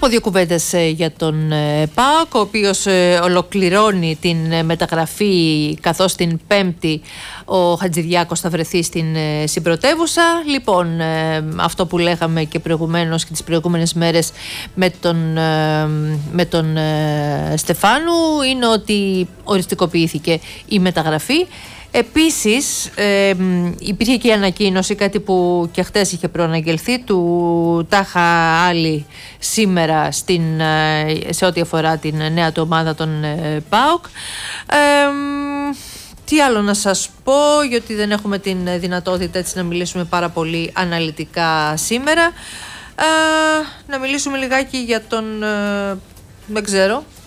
πω δύο κουβέντες για τον ΠΑΟΚ, ο οποίος ολοκληρώνει την μεταγραφή, καθώς την Πέμπτη ο Χατζηδιάκος θα βρεθεί στην συμπρωτεύουσα. Λοιπόν, αυτό που λέγαμε και προηγουμένως και τις προηγούμενες μέρες με τον Στεφάνου είναι ότι οριστικοποιήθηκε η μεταγραφή. Επίσης υπήρχε και η ανακοίνωση, κάτι που και χτες είχε προαναγγελθεί, του Τάχα Άλλη σήμερα σε ό,τι αφορά την νέα του ομάδα των ΠΑΟΚ. Τι άλλο να σας πω, γιατί δεν έχουμε την δυνατότητα έτσι να μιλήσουμε πάρα πολύ αναλυτικά σήμερα. Να μιλήσουμε λιγάκι για τον, δεν ξέρω,